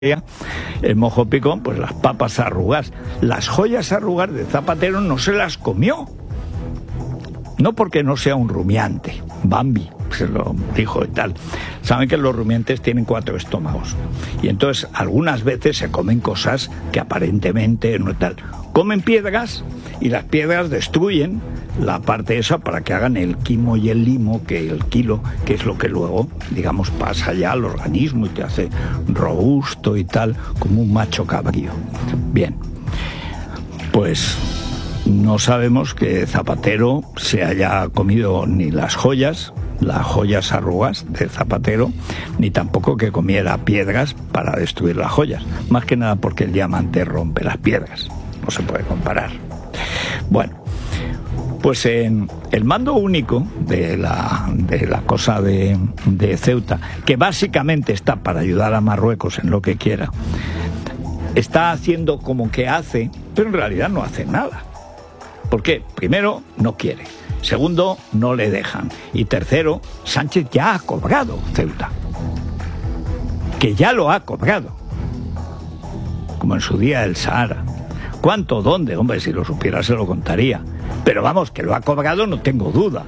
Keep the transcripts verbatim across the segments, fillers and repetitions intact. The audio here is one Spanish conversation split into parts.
el mojo picón, pues las papas arrugadas. Las joyas arrugadas de Zapatero no se las comió. No porque no sea un rumiante. Bambi se lo dijo y tal. Saben que los rumiantes tienen cuatro estómagos. Y entonces algunas veces se comen cosas que aparentemente no tal. Comen piedras y las piedras destruyen la parte esa para que hagan el quimo y el limo, que el kilo, que es lo que luego, digamos, pasa ya al organismo y te hace robusto y tal, como un macho cabrío. Bien, pues no sabemos que Zapatero se haya comido ni las joyas, las joyas arrugas de Zapatero, ni tampoco que comiera piedras para destruir las joyas. Más que nada porque el diamante rompe las piedras. No se puede comparar. Bueno, pues en el mando único de la, de la cosa de, de Ceuta, que básicamente está para ayudar a Marruecos en lo que quiera, está haciendo como que hace, pero en realidad no hace nada. ¿Por qué? Primero, no quiere. Segundo, no le dejan. Y tercero, Sánchez ya ha cobrado Ceuta. Que ya lo ha cobrado. Como en su día el Sahara. ¿Cuánto? ¿Dónde? Hombre, si lo supiera se lo contaría. Pero vamos, que lo ha cobrado no tengo duda.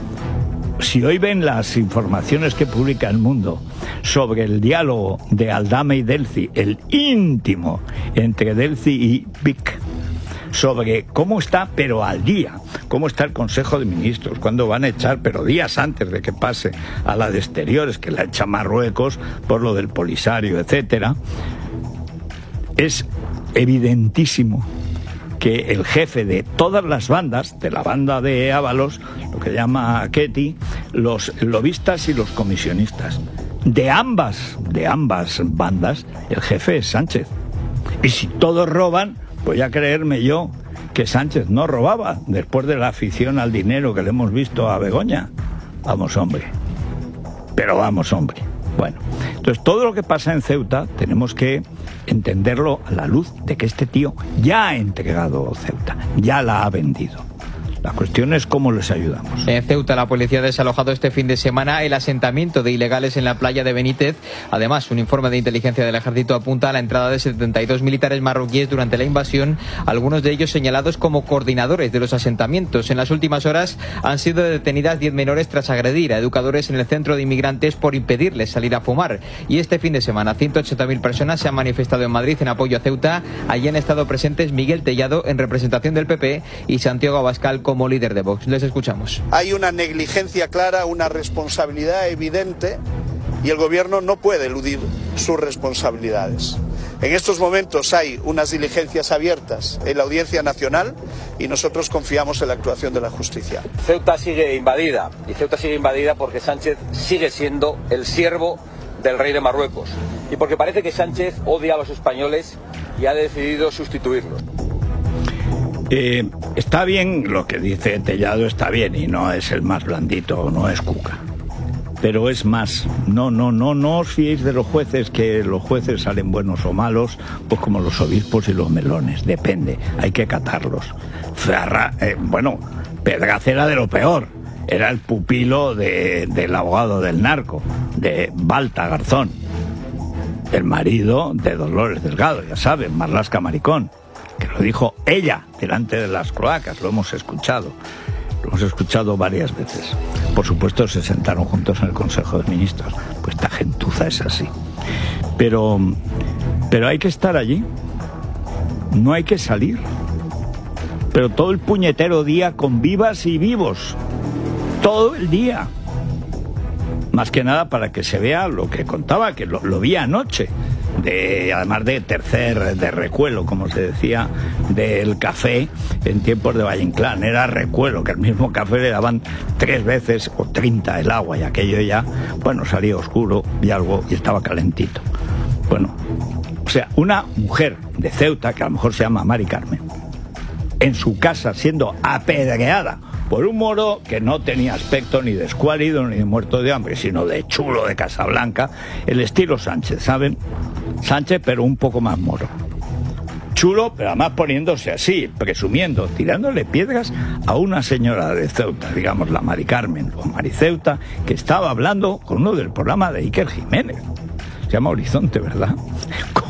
Si hoy ven las informaciones que publica El Mundo sobre el diálogo de Aldama y Delcy, el íntimo entre Delcy y Vic, sobre cómo está, pero al día, cómo está el Consejo de Ministros, cuándo van a echar, pero días antes de que pase a la de Exteriores, que la echa Marruecos por lo del Polisario, etcétera, es evidentísimo que el jefe de todas las bandas, de la banda de Ábalos, lo que llama Ketty, los lobistas y los comisionistas, de ambas, de ambas bandas, el jefe es Sánchez. Y si todos roban, voy a creerme yo que Sánchez no robaba, después de la afición al dinero que le hemos visto a Begoña. Vamos, hombre. Pero vamos, hombre. Bueno, entonces todo lo que pasa en Ceuta tenemos que entenderlo a la luz de que este tío ya ha entregado Ceuta, ya la ha vendido. La cuestión es cómo les ayudamos. En Ceuta, la policía ha desalojado este fin de semana el asentamiento de ilegales en la playa de Benítez. Además, un informe de inteligencia del ejército apunta a la entrada de setenta y dos militares marroquíes durante la invasión, algunos de ellos señalados como coordinadores de los asentamientos. En las últimas horas han sido detenidas diez menores tras agredir a educadores en el centro de inmigrantes por impedirles salir a fumar. Y este fin de semana, ciento ochenta mil personas se han manifestado en Madrid en apoyo a Ceuta. Allí han estado presentes Miguel Tellado en representación del P P y Santiago Abascal como líder de Vox. Les escuchamos. Hay una negligencia clara, una responsabilidad evidente y el gobierno no puede eludir sus responsabilidades. En estos momentos hay unas diligencias abiertas en la Audiencia Nacional y nosotros confiamos en la actuación de la justicia. Ceuta sigue invadida y Ceuta sigue invadida porque Sánchez sigue siendo el siervo del rey de Marruecos y porque parece que Sánchez odia a los españoles y ha decidido sustituirlos. Eh, está bien lo que dice Tellado, está bien, y no es el más blandito, no es Cuca. Pero es más, no, no, no, no os fiéis de los jueces, que los jueces salen buenos o malos, pues como los obispos y los melones, depende, hay que catarlos. Ferra, eh, bueno, Pedraza era de lo peor, era el pupilo de, del abogado del narco, de Balta Garzón, el marido de Dolores Delgado, ya saben, Marlaska Maricón, que lo dijo ella delante de las cloacas, lo hemos escuchado, lo hemos escuchado varias veces. Por supuesto se sentaron juntos en el Consejo de Ministros, pues esta gentuza es así. Pero, pero hay que estar allí, no hay que salir, pero todo el puñetero día con vivas y vivos, todo el día. Más que nada para que se vea lo que contaba, que lo, lo vi anoche, de, además de tercer, de recuelo, como se decía, del café en tiempos de Valle Inclán. Era recuelo, que el mismo café le daban tres veces o treinta el agua, y aquello ya, bueno, salía oscuro y algo, y estaba calentito. Bueno, o sea, una mujer de Ceuta, que a lo mejor se llama Mari Carmen, en su casa siendo apedreada por un moro que no tenía aspecto ni de escuálido ni de muerto de hambre, sino de chulo de Casablanca, el estilo Sánchez, ¿saben? Sánchez, pero un poco más moro. Chulo, pero además poniéndose así, presumiendo, tirándole piedras a una señora de Ceuta, digamos la Mari Carmen o Mari Ceuta, que estaba hablando con uno del programa de Iker Jiménez. Se llama Horizonte, ¿verdad?